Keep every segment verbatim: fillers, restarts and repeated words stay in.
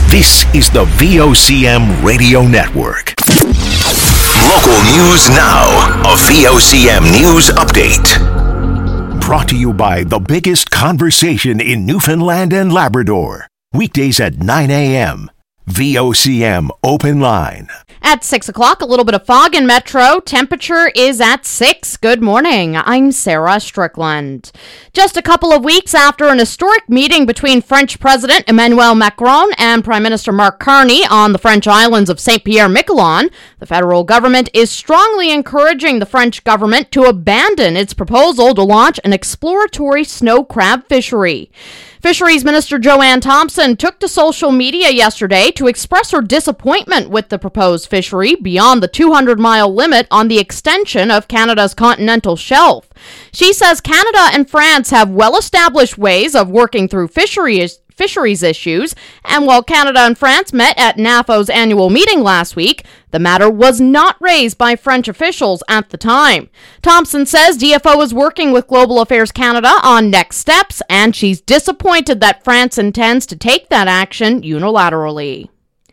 This is the V O C M Radio Network. Local news now. A V O C M News Update. Brought to you by the biggest conversation in Newfoundland and Labrador. Weekdays at nine a.m. V O C M Open Line. At six o'clock, a little bit of fog in Metro. Temperature is at six. Good morning. I'm Sarah Strickland. Just a couple of weeks after an historic meeting between French President Emmanuel Macron and Prime Minister Mark Carney on the French islands of Saint-Pierre-Miquelon, the federal government is strongly encouraging the French government to abandon its proposal to launch an exploratory snow crab fishery. Fisheries Minister Joanne Thompson took to social media yesterday to express her disappointment with the proposed fishery beyond the two hundred mile limit on the extension of Canada's continental shelf. She says Canada and France have well-established ways of working through fisheries fisheries issues, and while Canada and France met at NAFO's annual meeting last week, the matter was not raised by French officials at the time. Thompson says D F O is working with Global Affairs Canada on next steps, and she's disappointed that France intends to take that action unilaterally.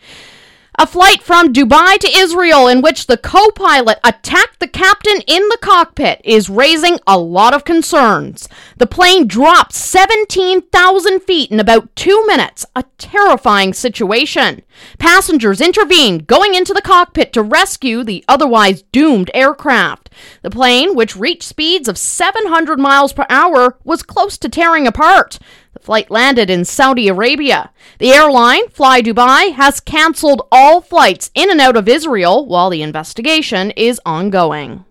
A flight from Dubai to Israel in which the co-pilot attacked the captain in the cockpit is raising a lot of concerns. The plane dropped seventeen thousand feet in about two minutes, a terrifying situation. Passengers intervened, going into the cockpit to rescue the otherwise doomed aircraft. The plane, which reached speeds of seven hundred miles per hour, was close to tearing apart. The flight landed in Saudi Arabia. The airline, Fly Dubai, has canceled all flights in and out of Israel while the investigation is ongoing.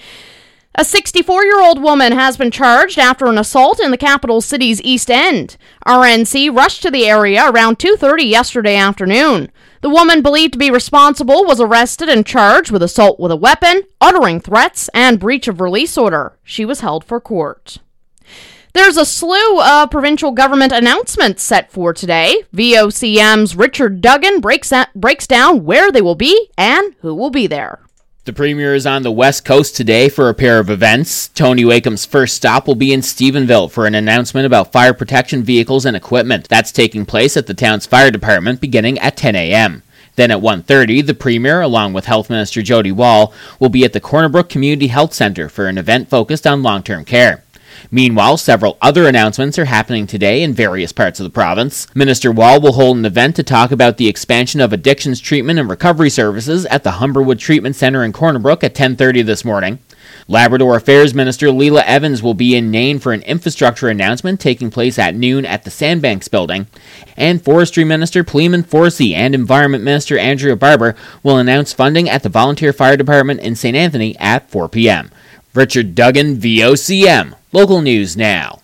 A sixty-four-year-old woman has been charged after an assault in the capital city's East End. R N C rushed to the area around two thirty yesterday afternoon. The woman believed to be responsible was arrested and charged with assault with a weapon, uttering threats, and breach of release order. She was held for court. There's a slew of provincial government announcements set for today. V O C M's Richard Duggan breaks, at, breaks down where they will be and who will be there. The Premier is on the West Coast today for a pair of events. Tony Wakeham's first stop will be in Stephenville for an announcement about fire protection vehicles and equipment. That's taking place at the town's fire department beginning at ten a.m. Then at one thirty, the Premier, along with Health Minister Jody Wall, will be at the Corner Brook Community Health Centre for an event focused on long-term care. Meanwhile, several other announcements are happening today in various parts of the province. Minister Wall will hold an event to talk about the expansion of addictions treatment and recovery services at the Humberwood Treatment Centre in Corner Brook at ten thirty this morning. Labrador Affairs Minister Leela Evans will be in Nain for an infrastructure announcement taking place at noon at the Sandbanks building. And Forestry Minister Pleeman Forsey and Environment Minister Andrea Barber will announce funding at the Volunteer Fire Department in Saint Anthony at four p.m. Richard Duggan, V O C M. Local News Now.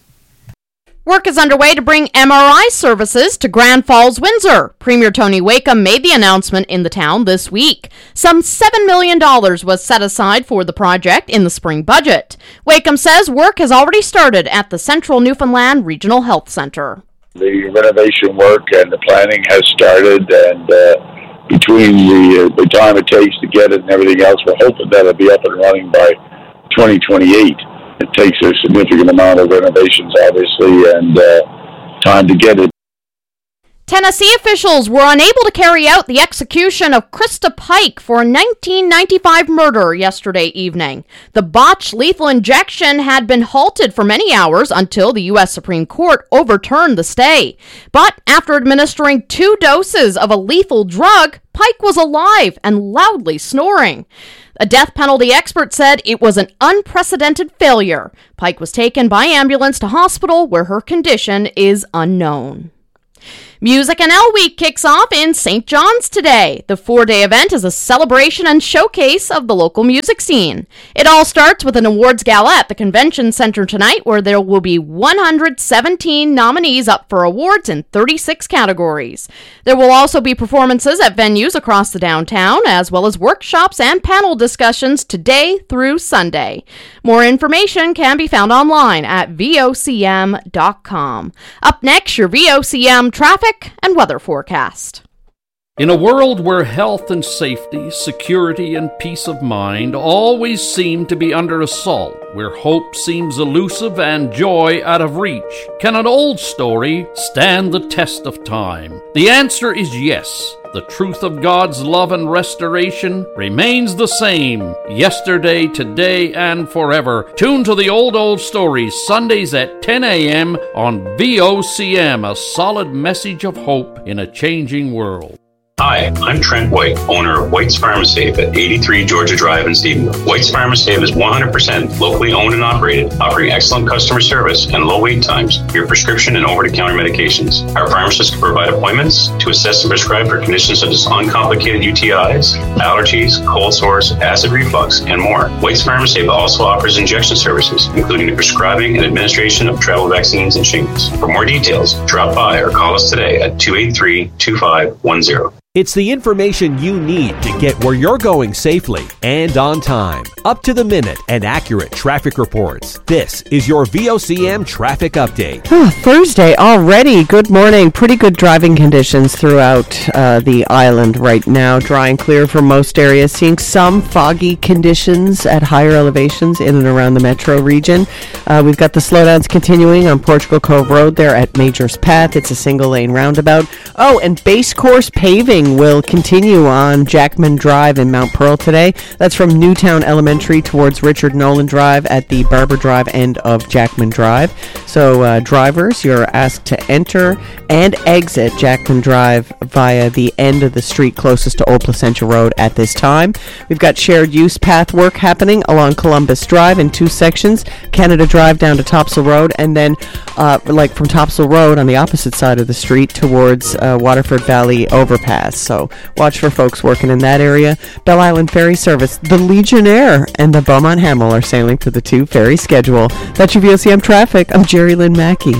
Work is underway to bring M R I services to Grand Falls, Windsor. Premier Tony Wakeham made the announcement in the town this week. Some seven million dollars was set aside for the project in the spring budget. Wakeham says work has already started at the Central Newfoundland Regional Health Centre. The renovation work and the planning has started, and uh, between the, uh, the time it takes to get it and everything else, we're hoping that it'll be up and running by twenty twenty-eight. It takes a significant amount of renovations, obviously, and uh, time to get it. Tennessee officials were unable to carry out the execution of Krista Pike for a nineteen ninety-five murder yesterday evening. The botched lethal injection had been halted for many hours until the U S Supreme Court overturned the stay. But after administering two doses of a lethal drug, Pike was alive and loudly snoring. A death penalty expert said it was an unprecedented failure. Pike was taken by ambulance to hospital where her condition is unknown. Music and L Week kicks off in Saint John's today. The four-day event is a celebration and showcase of the local music scene. It all starts with an awards gala at the Convention Center tonight, where there will be one hundred seventeen nominees up for awards in thirty-six categories. There will also be performances at venues across the downtown, as well as workshops and panel discussions today through Sunday. More information can be found online at V O C M dot com. Up next, your V O C M traffic and weather forecast. In a world where health and safety, security and peace of mind always seem to be under assault, where hope seems elusive and joy out of reach, can an old story stand the test of time? The answer is yes. The truth of God's love and restoration remains the same, yesterday, today, and forever. Tune to the Old Old Stories, Sundays at ten a.m. on V O C M, a solid message of hope in a changing world. Hi, I'm Trent White, owner of White's Pharmasafe at eighty-three Georgia Drive in Stephenville. White's Pharmasafe is one hundred percent locally owned and operated, offering excellent customer service and low wait times for your prescription and over-the-counter medications. Our pharmacists can provide appointments to assess and prescribe for conditions such as uncomplicated U T Is, allergies, cold sores, acid reflux, and more. White's Pharmasafe also offers injection services, including the prescribing and administration of travel vaccines and shingles. For more details, drop by or call us today at two eight three, two five one zero. It's the information you need to get where you're going safely and on time. Up to the minute and accurate traffic reports. This is your V O C M Traffic Update. Oh, Thursday already. Good morning. Pretty good driving conditions throughout uh, the island right now. Dry and clear for most areas. Seeing some foggy conditions at higher elevations in and around the metro region. Uh, we've got the slowdowns continuing on Portugal Cove Road there at Major's Path. It's a single lane roundabout. Oh, and base course paving will continue on Jackman Drive in Mount Pearl today. That's from Newtown Elementary towards Richard Nolan Drive at the Barber Drive end of Jackman Drive. So uh, drivers, you're asked to enter and exit Jackman Drive via the end of the street closest to Old Placentia Road at this time. We've got shared use path work happening along Columbus Drive in two sections, Canada Drive down to Topsail Road, and then uh, like from Topsail Road on the opposite side of the street towards uh, Waterford Valley Overpass. So watch for folks working in that area. Belle Island Ferry Service, the Legionnaire, and the Beaumont Hamel are sailing for the two ferry schedule. That's your V O C M traffic. I'm Jerry Lynn Mackey.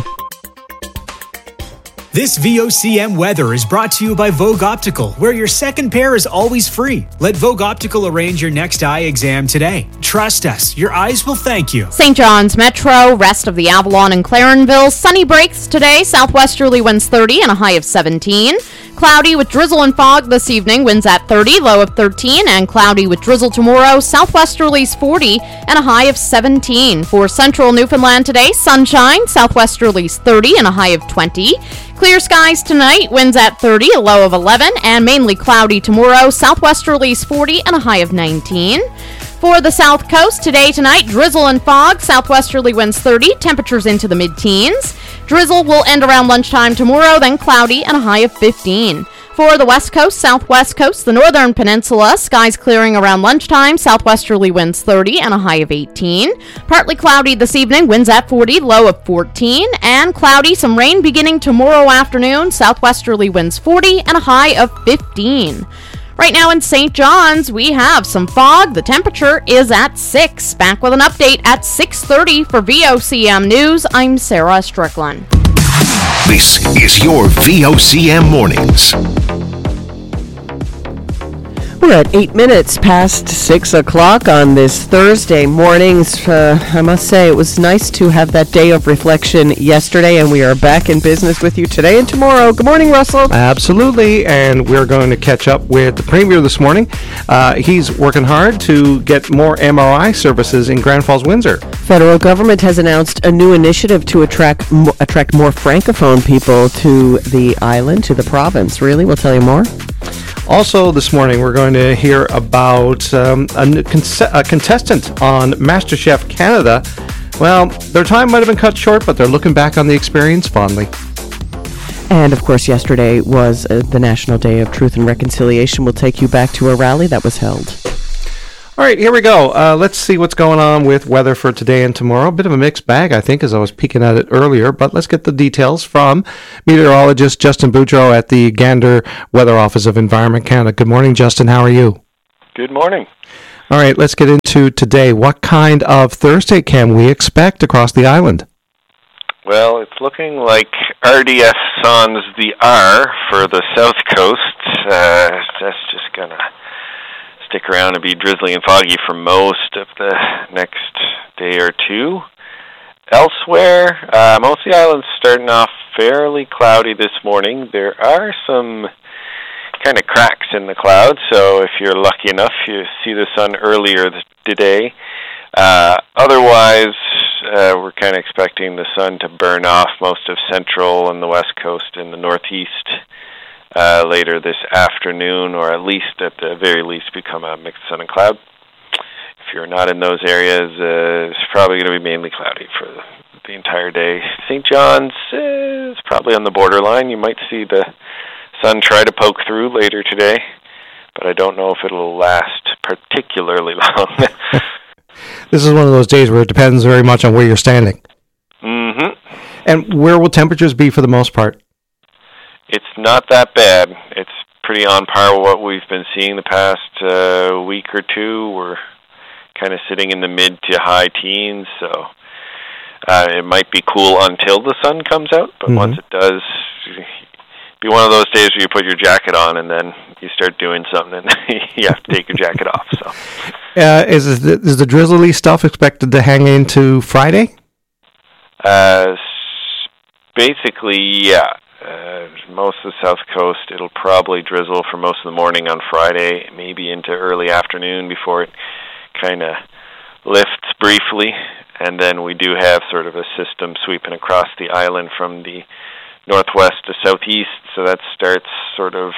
This V O C M weather is brought to you by Vogue Optical, where your second pair is always free. Let Vogue Optical arrange your next eye exam today. Trust us, your eyes will thank you. Saint John's Metro, rest of the Avalon and Clarenville. Sunny breaks today, southwesterly winds thirty and a high of seventeen. Cloudy with drizzle and fog this evening, winds at thirty, low of thirteen, and cloudy with drizzle tomorrow, southwesterlies forty and a high of seventeen. For central Newfoundland today, sunshine, southwesterlies thirty and a high of twenty. Clear skies tonight, winds at thirty, a low of eleven, and mainly cloudy tomorrow, southwesterlies forty and a high of nineteen. For the south coast, today, tonight, drizzle and fog, southwesterly winds thirty, temperatures into the mid-teens. Drizzle will end around lunchtime tomorrow, then cloudy and a high of fifteen. For the west coast, southwest coast, the northern peninsula, skies clearing around lunchtime, southwesterly winds thirty and a high of eighteen. Partly cloudy this evening, winds at forty, low of fourteen. And cloudy, some rain beginning tomorrow afternoon, southwesterly winds forty and a high of fifteen. Right now in Saint John's, we have some fog. The temperature is at six. Back with an update at six thirty for V O C M News. I'm Sarah Strickland. This is your V O C M Mornings. We're at eight minutes past six o'clock on this Thursday morning. Uh, I must say it was nice to have that day of reflection yesterday, and we are back in business with you today and tomorrow. Good morning, Russell. Absolutely, and we're going to catch up with the Premier this morning. Uh, he's working hard to get more M R I services in Grand Falls, Windsor. Federal government has announced a new initiative to attract mo- attract more Francophone people to the island, to the province. Really? We'll tell you more. Also this morning, we're going to hear about um, a, new con- a contestant on MasterChef Canada. Well, their time might have been cut short, but they're looking back on the experience fondly. And, of course, yesterday was uh, the National Day of Truth and Reconciliation. We'll take you back to a rally that was held. All right, here we go. Uh, let's see what's going on with weather for today and tomorrow. A bit of a mixed bag, I think, as I was peeking at it earlier. But let's get the details from meteorologist Justin Boudreau at the Gander Weather Office of Environment Canada. Good morning, Justin. How are you? Good morning. All right, let's get into today. What kind of Thursday can we expect across the island? Well, it's looking like R D S sans the R for the south coast. Uh, that's just going to stick around and be drizzly and foggy for most of the next day or two. Elsewhere, uh, most of the island's starting off fairly cloudy this morning. There are some kind of cracks in the clouds, so if you're lucky enough, you see the sun earlier th- today. Uh, otherwise, uh, we're kind of expecting the sun to burn off most of central and the west coast and the northeast uh, later this afternoon, or at least, at the very least, become a mixed sun and cloud. If you're not in those areas, uh, it's probably going to be mainly cloudy for the, the entire day. Saint John's is probably on the borderline. You might see the sun try to poke through later today, but I don't know if it'll last particularly long. This is one of those days where it depends very much on where you're standing. Mm-hmm. And where will temperatures be for the most part? It's not that bad. It's pretty on par with what we've been seeing the past uh, week or two. We're kind of sitting in the mid to high teens, so uh, it might be cool until the sun comes out, but mm-hmm. once it does, be one of those days where you put your jacket on and then you start doing something and you have to take your jacket off. So, uh, is the, is the drizzly stuff expected to hang into Friday? Uh, basically, yeah. Uh, most of the south coast, it'll probably drizzle for most of the morning on Friday, maybe into early afternoon before it kind of lifts briefly. And then we do have sort of a system sweeping across the island from the northwest to southeast, so that starts sort of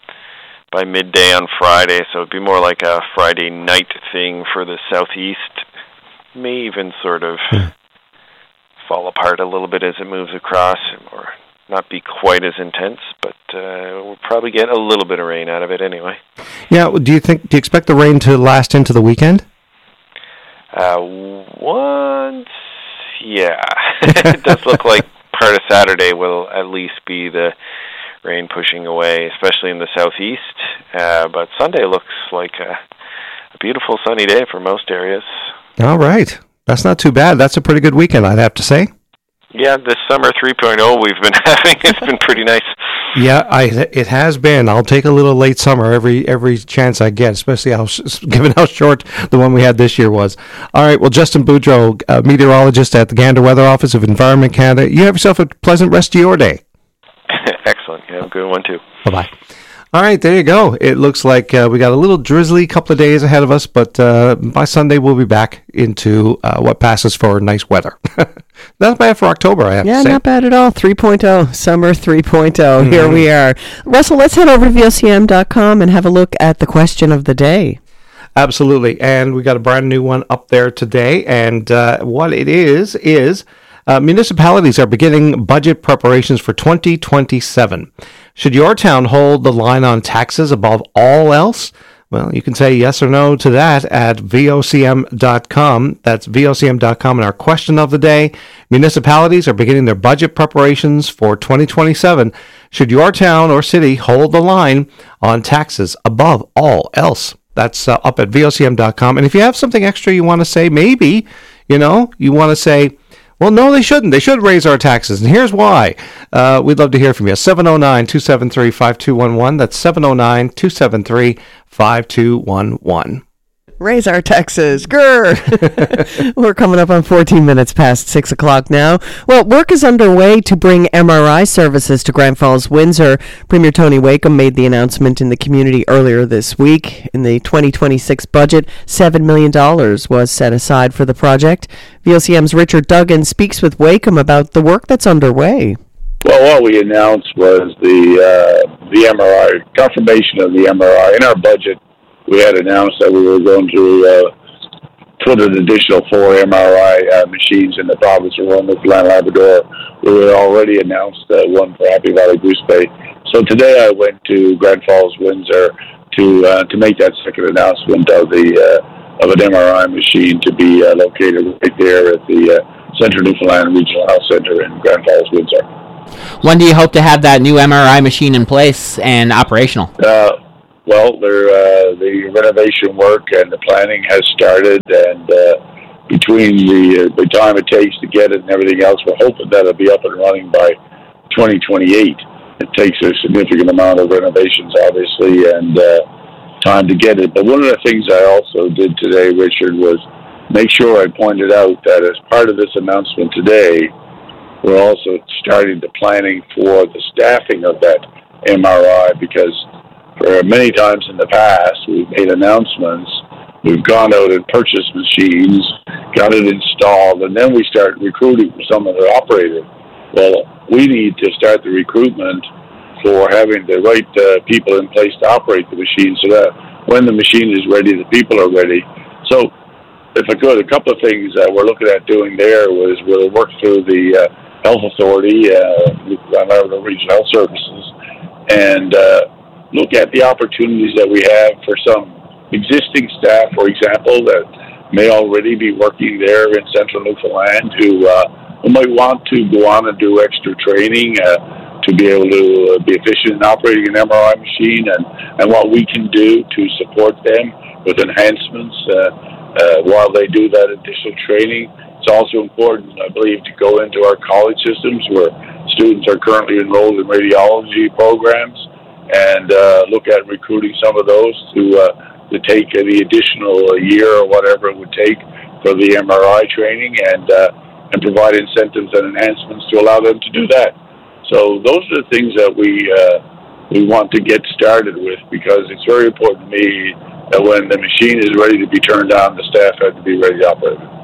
by midday on Friday, so it'd be more like a Friday night thing for the southeast. May even sort of fall apart a little bit as it moves across, or not be quite as intense, but uh, we'll probably get a little bit of rain out of it anyway. Yeah, do you think, do you expect the rain to last into the weekend? Uh, once, yeah. It does look like part of Saturday will at least be the rain pushing away, especially in the southeast. Uh, but Sunday looks like a, a beautiful sunny day for most areas. All right. That's not too bad. That's a pretty good weekend, I'd have to say. Yeah, this summer three point oh we've been having, it's been pretty nice. Yeah, I it has been. I'll take a little late summer every every chance I get, especially how given how short the one we had this year was. All right, well, Justin Boudreau, uh, meteorologist at the Gander Weather Office of Environment Canada, you have yourself a pleasant rest of your day. Excellent. You have a good one, too. Bye-bye. All right, there you go. It looks like uh, we got a little drizzly couple of days ahead of us, but uh, by Sunday we'll be back into uh, what passes for nice weather. Not bad for October, I have yeah, to say. Yeah, not bad at all. three point oh, summer three point oh. Mm-hmm. Here we are. Russell, let's head over to V O C M dot com and have a look at the question of the day. Absolutely, and we got a brand new one up there today, and uh, what it is is uh, municipalities are beginning budget preparations for twenty twenty-seven. Should your town hold the line on taxes above all else? Well, you can say yes or no to that at V O C M dot com. That's V O C M dot com. And our question of the day, municipalities are beginning their budget preparations for twenty twenty-seven. Should your town or city hold the line on taxes above all else? That's uh, up at V O C M dot com. And if you have something extra you want to say, maybe, you know, you want to say, well, no, they shouldn't. They should raise our taxes, and here's why. Uh, we'd love to hear from you. seven oh nine, two seven three, five two one one. That's seven oh nine, two seven three, five two one one. Raise our taxes. Grr. We're coming up on fourteen minutes past six o'clock now. Well, work is underway to bring M R I services to Grand Falls, Windsor. Premier Tony Wakeham made the announcement in the community earlier this week. In the twenty twenty-six budget, seven million dollars was set aside for the project. V O C M's Richard Duggan speaks with Wakeham about the work that's underway. Well, what we announced was the uh, the M R I, confirmation of the M R I. In our budget, we had announced that we were going to uh, put an additional four M R I uh, machines in the province of Royal Newfoundland Labrador. We had already announced uh, one for Happy Valley Goose Bay. So today I went to Grand Falls, Windsor, to uh, to make that second announcement of the uh, of an M R I machine to be uh, located right there at the uh, Central Newfoundland Regional Health Centre in Grand Falls, Windsor. When do you hope to have that new M R I machine in place and operational? Uh, Well, there, uh, the renovation work and the planning has started, and uh, between the, uh, the time it takes to get it and everything else, we're hoping that it'll be up and running by twenty twenty-eight. It takes a significant amount of renovations, obviously, and uh, time to get it. But one of the things I also did today, Richard, was make sure I pointed out that as part of this announcement today, we're also starting the planning for the staffing of that M R I, because for many times in the past, we've made announcements. We've gone out and purchased machines, got it installed, and then we start recruiting for some of the operators. Well, we need to start the recruitment for having the right uh, people in place to operate the machine so that when the machine is ready, the people are ready. So, if I could, a couple of things that we're looking at doing there was we'll work through the uh, Health Authority, uh, the Regional Health Services, and uh, look at the opportunities that we have for some existing staff, for example, that may already be working there in central Newfoundland who, uh, who might want to go on and do extra training uh, to be able to uh, be efficient in operating an M R I machine, and, and what we can do to support them with enhancements uh, uh, while they do that additional training. It's also important, I believe, to go into our college systems where students are currently enrolled in radiology programs and uh, look at recruiting some of those to uh, to take uh, the additional year or whatever it would take for the M R I training, and uh, and provide incentives and enhancements to allow them to do that. So those are the things that we uh, we want to get started with, because it's very important to me that when the machine is ready to be turned on, the staff have to be ready to operate it.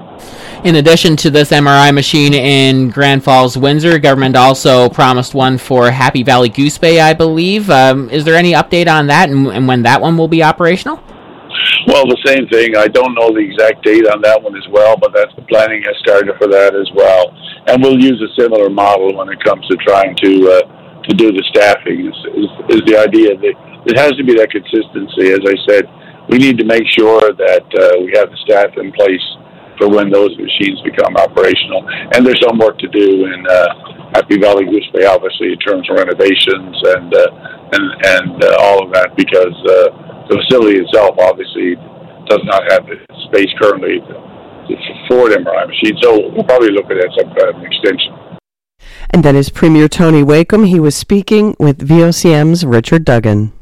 In addition to this M R I machine in Grand Falls, Windsor, government also promised one for Happy Valley Goose Bay, I believe. Um, is there any update on that and, and when that one will be operational? Well, the same thing. I don't know the exact date on that one as well, but that's the planning has started for that as well. And we'll use a similar model when it comes to trying to uh, to do the staffing. Is, is, is the idea that it has to be that consistency. As I said, we need to make sure that uh, we have the staff in place for when those machines become operational. And there's some work to do in uh, Happy Valley Goose Bay, obviously, in terms of renovations and uh, and and uh, all of that, because uh, the facility itself obviously does not have the space currently to afford M R I machines. So we'll probably look at some kind of an extension. And that is Premier Tony Wakeham. He was speaking with V O C M's Richard Duggan.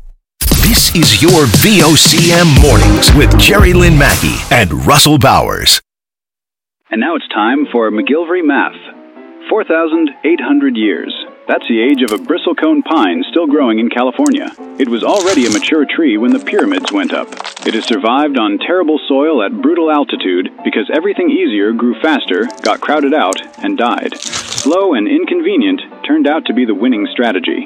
This is your V O C M Mornings with Jerry Lynn Mackey and Russell Bowers. And now it's time for McGillivray Math. four thousand eight hundred years. That's the age of a bristlecone pine still growing in California. It was already a mature tree when the pyramids went up. It has survived on terrible soil at brutal altitude because everything easier grew faster, got crowded out, and died. Slow and inconvenient turned out to be the winning strategy.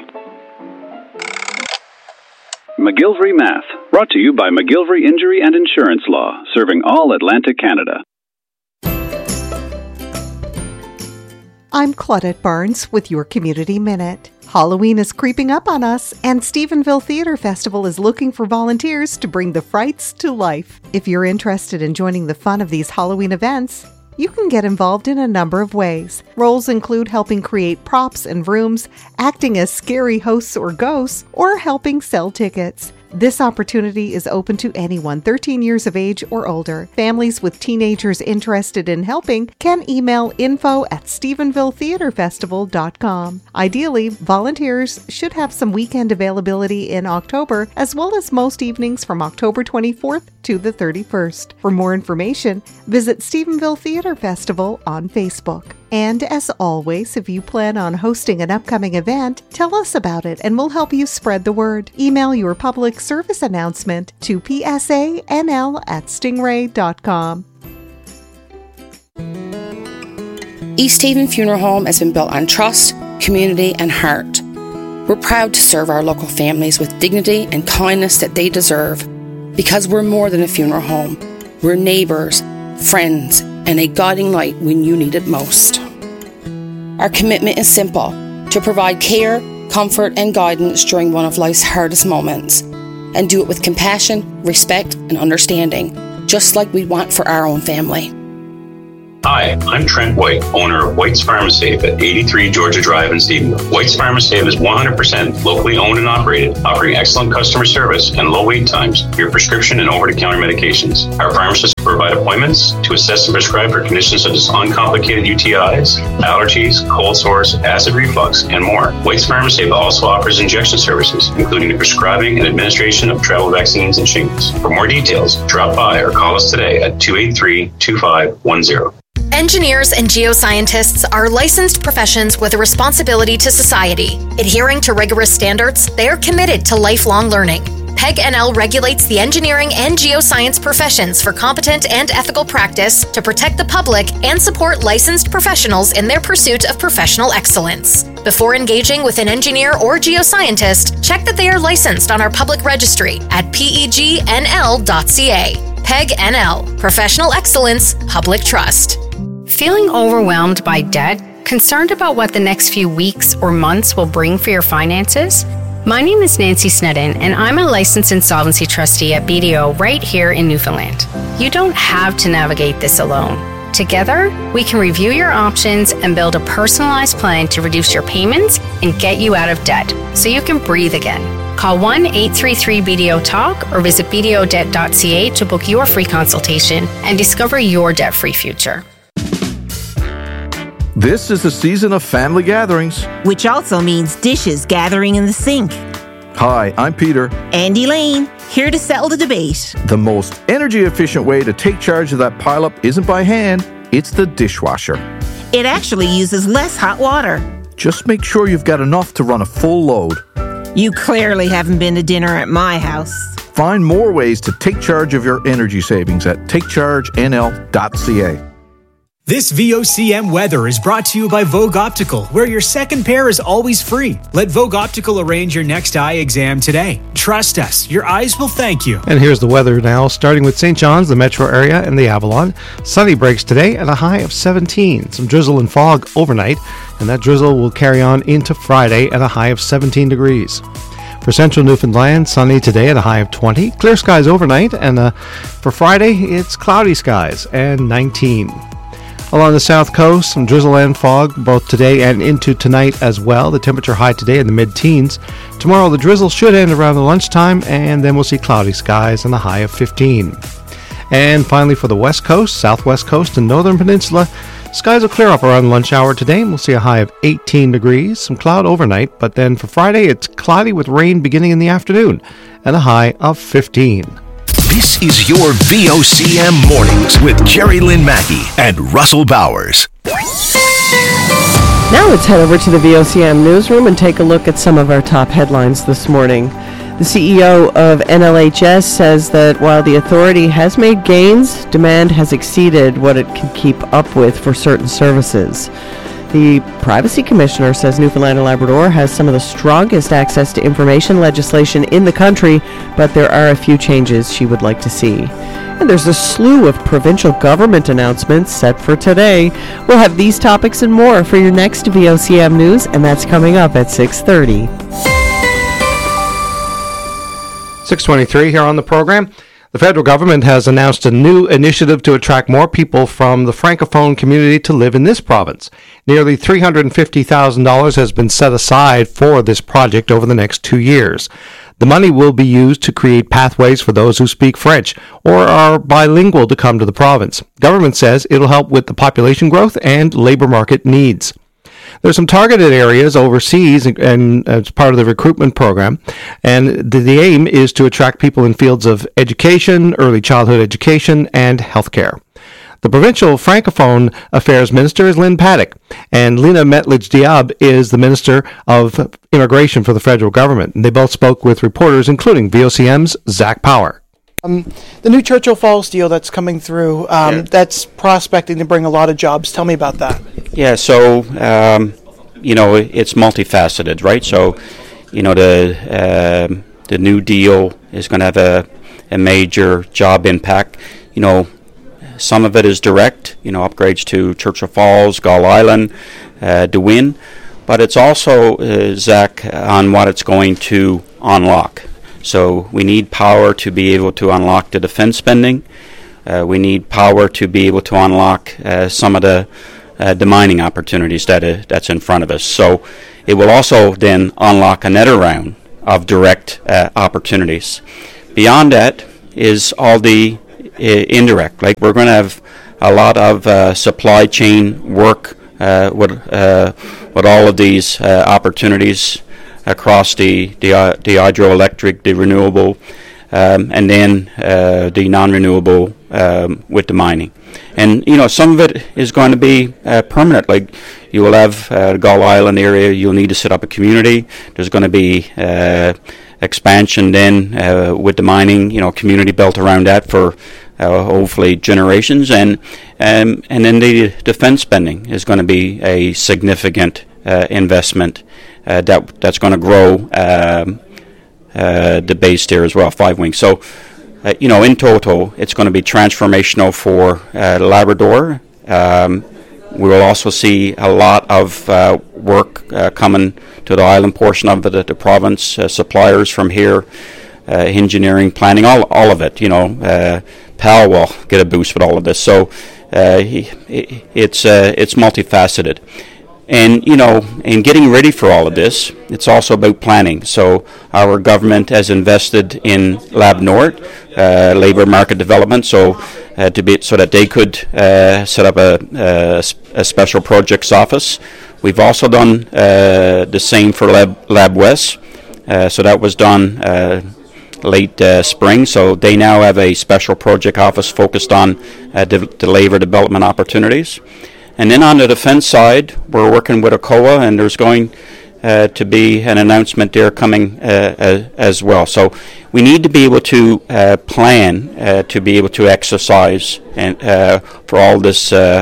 McGillivray Math, brought to you by McGillivray Injury and Insurance Law, serving all Atlantic Canada. I'm Claudette Barnes with your Community Minute. Halloween is creeping up on us, and Stephenville Theatre Festival is looking for volunteers to bring the frights to life. If you're interested in joining the fun of these Halloween events, you can get involved in a number of ways. Roles include helping create props and rooms, acting as scary hosts or ghosts, or helping sell tickets. This opportunity is open to anyone thirteen years of age or older. Families with teenagers interested in helping can email info at stephenville theatre festival dot com. Ideally, volunteers should have some weekend availability in October, as well as most evenings from October twenty-fourth to the thirty-first. For more information, visit Stephenville Theatre Festival on Facebook. And as always, if you plan on hosting an upcoming event, tell us about it and we'll help you spread the word. Email your public service announcement to p s a n l at stingray dot com. East Haven Funeral Home has been built on trust, community, and heart. We're proud to serve our local families with dignity and kindness that they deserve, because we're more than a funeral home. We're neighbours, friends, and a guiding light when you need it most. Our commitment is simple: to provide care, comfort, and guidance during one of life's hardest moments, and do it with compassion, respect, and understanding, just like we want for our own family. Hi, I'm Trent White, owner of White's Pharmasafe at eighty-three Georgia Drive in Stephenville. White's Pharmasafe is one hundred percent locally owned and operated, offering excellent customer service and low wait times for your prescription and over-the-counter medications. Our pharmacists provide appointments to assess and prescribe for conditions such as uncomplicated U T Is, allergies, cold sores, acid reflux, and more. White's Pharmasafe also offers injection services, including the prescribing and administration of travel vaccines and shingles. For more details, drop by or call us today at two eight three, two five one zero. Engineers and geoscientists are licensed professions with a responsibility to society. Adhering to rigorous standards, they are committed to lifelong learning. P E G N L regulates the engineering and geoscience professions for competent and ethical practice to protect the public and support licensed professionals in their pursuit of professional excellence. Before engaging with an engineer or geoscientist, check that they are licensed on our public registry at P E G N L dot C A. P E G N L, Professional Excellence, Public Trust. Feeling overwhelmed by debt? Concerned about what the next few weeks or months will bring for your finances? My name is Nancy Snedden, and I'm a licensed insolvency trustee at B D O right here in Newfoundland. You don't have to navigate this alone. Together, we can review your options and build a personalized plan to reduce your payments and get you out of debt so you can breathe again. Call one eight three three B D O talk or visit B D O debt dot C A to book your free consultation and discover your debt-free future. This is the season of family gatherings, which also means dishes gathering in the sink. Hi, I'm Peter. And Elaine, here to settle the debate. The most energy-efficient way to take charge of that pile-up isn't by hand, it's the dishwasher. It actually uses less hot water. Just make sure you've got enough to run a full load. You clearly haven't been to dinner at my house. Find more ways to take charge of your energy savings at take charge N L dot C A. This V O C M weather is brought to you by Vogue Optical, where your second pair is always free. Let Vogue Optical arrange your next eye exam today. Trust us, your eyes will thank you. And here's the weather now, starting with Saint John's, the metro area, and the Avalon. Sunny breaks today at a high of seventeen. Some drizzle and fog overnight, and that drizzle will carry on into Friday at a high of seventeen degrees. For central Newfoundland, sunny today at a high of twenty. Clear skies overnight, and uh, for Friday, it's cloudy skies and nineteen. Along the south coast, some drizzle and fog both today and into tonight as well. The temperature high today in the mid-teens. Tomorrow the drizzle should end around the lunchtime, and then we'll see cloudy skies and a high of fifteen. And finally for the west coast, southwest coast, and northern peninsula, skies will clear up around lunch hour today, and we'll see a high of eighteen degrees. Some cloud overnight, but then for Friday it's cloudy with rain beginning in the afternoon and a high of fifteen. This is your V O C M Mornings with Jerry Lynn Mackey and Russell Bowers. Now let's head over to the V O C M newsroom and take a look at some of our top headlines this morning. The C E O of N L H S says that while the authority has made gains, demand has exceeded what it can keep up with for certain services. The Privacy Commissioner says Newfoundland and Labrador has some of the strongest access to information legislation in the country, but there are a few changes she would like to see. And there's a slew of provincial government announcements set for today. We'll have these topics and more for your next V O C M News, and that's coming up at six thirty. six twenty-three here on the program. The federal government has announced a new initiative to attract more people from the Francophone community to live in this province. Nearly three hundred fifty thousand dollars has been set aside for this project over the next two years. The money will be used to create pathways for those who speak French or are bilingual to come to the province. Government says it'll help with the population growth and labor market needs. There's some targeted areas overseas and, and as part of the recruitment program, and the, the aim is to attract people in fields of education, early childhood education, and healthcare. The provincial Francophone Affairs Minister is Lynn Paddock, and Lena Metledge-Diab is the Minister of Immigration for the federal government. And they both spoke with reporters, including V O C M's Zach Power. Um, the new Churchill Falls deal that's coming through, um, yeah. that's prospecting to bring a lot of jobs. Tell me about that. Yeah, so, um, you know, it's multifaceted, right? So, you know, the uh, the new deal is going to have a, a major job impact. You know, some of it is direct, you know, upgrades to Churchill Falls, Gull Island, uh, DeWin, but it's also, uh, Zach, on what it's going to unlock. So we need power to be able to unlock the defense spending. Uh, we need power to be able to unlock uh, some of the uh, the mining opportunities that uh, that's in front of us. So it will also then unlock another round of direct uh, opportunities. Beyond that is all the uh, indirect. Like we're going to have a lot of uh, supply chain work uh, with uh, with all of these uh, opportunities across the the, uh, the hydroelectric, the renewable, um, and then uh, the non-renewable um, with the mining. And, you know, some of it is going to be uh, permanent. Like, you will have uh, the Gull Island area, you'll need to set up a community. There's going to be uh, expansion then uh, with the mining, you know, community built around that for uh, hopefully generations. And, um, and then the defense spending is going to be a significant uh, investment uh, that that's going to grow um, uh, the base there as well, Five Wings. So, Uh, you know, in total, it's going to be transformational for uh, Labrador. Um, we will also see a lot of uh, work uh, coming to the island portion of the, the province, uh, suppliers from here, uh, engineering, planning, all all of it. You know, uh, P A L will get a boost with all of this. So uh, he, it's uh, it's multifaceted. And, you know, in getting ready for all of this, it's also about planning. So our government has invested in Lab North, uh, labour market development, so uh, to be so that they could uh, set up a, a, a special projects office. We've also done uh, the same for Lab, Lab West. Uh, so that was done uh, late uh, spring. So they now have a special project office focused on uh, the, the labour development opportunities. And then on the defense side, we're working with ACOA, and there's going uh, to be an announcement there coming uh, as, as well. So we need to be able to uh, plan uh, to be able to exercise and uh, for all this uh,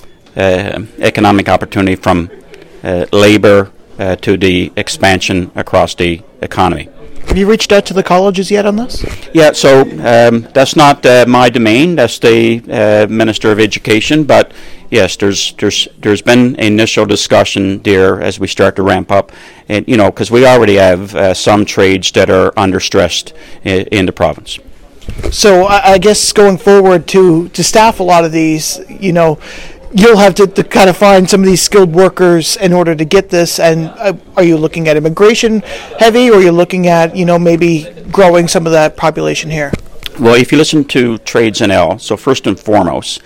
uh, economic opportunity from uh, labor uh, to the expansion across the economy. Have you reached out to the colleges yet on this? Yeah, so um, that's not uh, my domain. That's the uh, Minister of Education. But yes, there's there's there's been initial discussion there as we start to ramp up, and you know, because we already have uh, some trades that are under stressed in, in the province. So I, I guess going forward to to staff a lot of these, you know, you'll have to, to kind of find some of these skilled workers in order to get this. And uh, are you looking at immigration heavy, or are you looking at, you know, maybe growing some of that population here? Well, if you listen to Trades N L, so first and foremost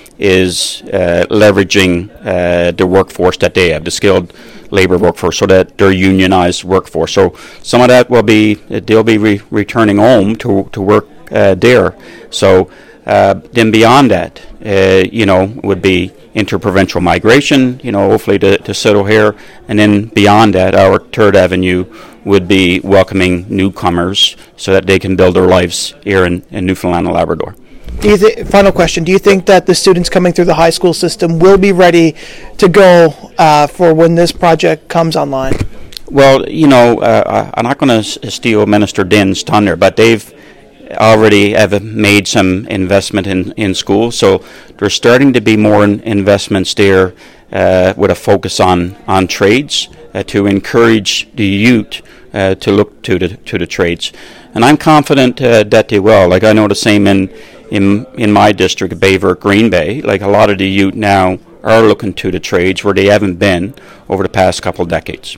is uh, leveraging uh, the workforce that they have, the skilled labor workforce, so that they're unionized workforce. So some of that will be, they'll be re- returning home to, to work uh, there. So Uh, then beyond that, uh, you know, would be interprovincial migration, you know, hopefully to, to settle here. And then beyond that, our third avenue would be welcoming newcomers so that they can build their lives here in, in Newfoundland and Labrador. Do you th- final question, do you think that the students coming through the high school system will be ready to go uh, for when this project comes online? Well, you know, uh, I'm not going to steal Minister Din's thunder, but they've already have made some investment in, in schools, so there's starting to be more in investments there uh, with a focus on, on trades uh, to encourage the youth uh, to look to the to the trades. And I'm confident uh, that they will. Like, I know the same in, in, in my district, Bayver, Green Bay. Like, a lot of the youth now are looking to the trades where they haven't been over the past couple of decades.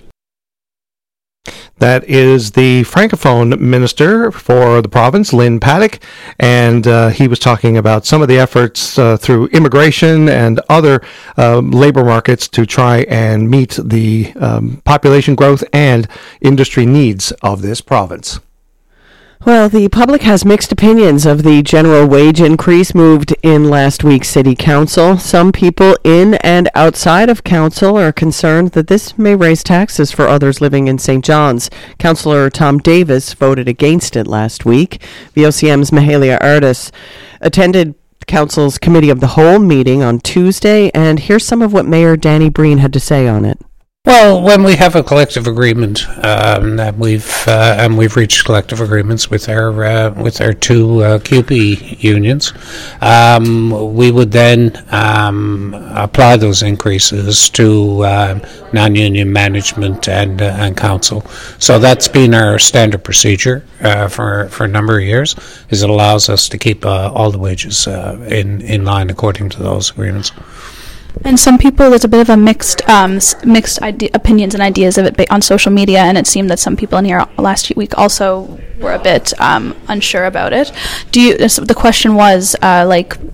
That is the Francophone Minister for the province, Lynn Paddock, and uh, he was talking about some of the efforts uh, through immigration and other uh, labor markets to try and meet the um, population growth and industry needs of this province. Well, the public has mixed opinions of the general wage increase moved in last week's City Council. Some people in and outside of Council are concerned that this may raise taxes for others living in Saint John's. Councillor Tom Davis voted against it last week. V O C M's Mahalia Ardis attended Council's Committee of the Whole meeting on Tuesday, and here's some of what Mayor Danny Breen had to say on it. Well, when we have a collective agreement, um, that we've uh, and we've reached collective agreements with our uh, with our two uh, Q P unions, um, we would then um, apply those increases to uh, non-union management and uh, and council. So that's been our standard procedure uh, for for a number of years. Is it allows us to keep uh, all the wages uh, in in line according to those agreements. And some people, there's a bit of a mixed um, mixed ide- opinions and ideas of it on social media, and it seemed that some people in here last week also were a bit um, unsure about it. Do you? The question was, uh, like,